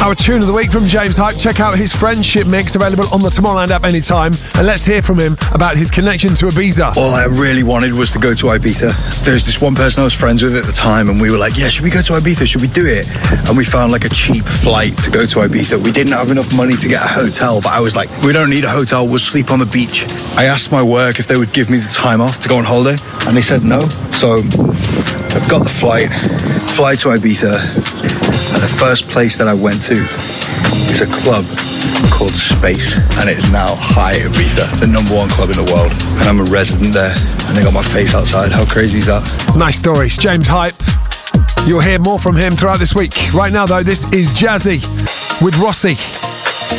Our tune of the week from James Hype. Check out his Friendship mix, available on the Tomorrowland app anytime. And let's hear from him about his connection to Ibiza. All I really wanted was to go to Ibiza. There's this one person I was friends with at the time, and we were like, yeah, should we go to Ibiza? Should we do it? And we found like a cheap flight to go to Ibiza. We didn't have enough money to get a hotel, but I was like, we don't need a hotel, we'll sleep on the beach. I asked my work if they would give me the time off to go on holiday, and they said no. So I've got the fly to Ibiza. And the first place that I went to is a club called Space, and it is now High Ibiza, the #1 club in the world. And I'm a resident there, and they got my face outside. How crazy is that? Nice stories. James Hype. You'll hear more from him throughout this week. Right now, though, this is Jazzy with Rossi.